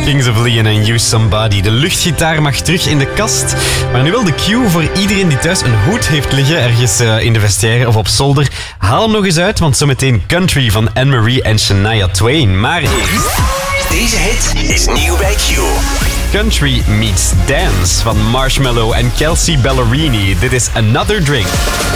Kings of Leon en You Somebody. De luchtgitaar mag terug in de kast. Maar nu wil de cue voor iedereen die thuis een hoed heeft liggen, ergens in de vestiaire of op zolder. Haal hem nog eens uit, want zometeen Country van Anne-Marie en Shania Twain. Maar deze hit is nieuw bij Q. Country meets Dance van Marshmello en Kelsea Ballerini. Dit is Another Drink.